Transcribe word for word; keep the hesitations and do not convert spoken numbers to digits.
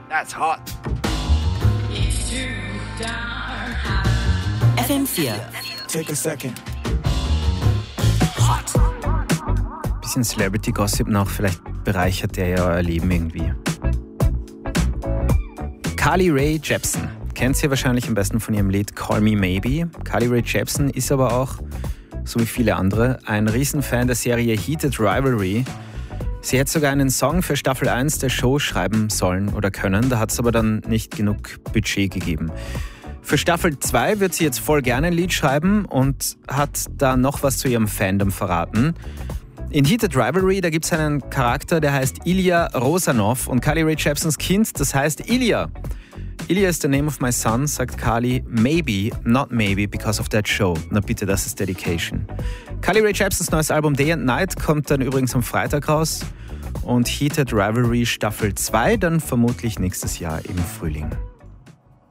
That's hot. F M vier. Take a second. Hot. Bisschen Celebrity-Gossip noch, vielleicht bereichert der ja euer Leben irgendwie. Carly Rae Jepsen. Kennt ihr wahrscheinlich am besten von ihrem Lied Call Me Maybe. Carly Rae Jepsen ist aber auch, so wie viele andere, ein Riesenfan der Serie Heated Rivalry. Sie hätte sogar einen Song für Staffel eins der Show schreiben sollen oder können, da hat es aber dann nicht genug Budget gegeben. Für Staffel zwei wird sie jetzt voll gerne ein Lied schreiben und hat da noch was zu ihrem Fandom verraten. In Heated Rivalry, da gibt es einen Charakter, der heißt Ilya Rosanov und Carly Rae Jepsens Kind, das heißt Ilya. Ilya is the name of my son, sagt Carly. Maybe, not maybe, because of that show. Na bitte, das ist Dedication. Carly Rae Jepsens neues Album Day and Night kommt dann übrigens am Freitag raus. Und Heated Rivalry Staffel zwei dann vermutlich nächstes Jahr im Frühling.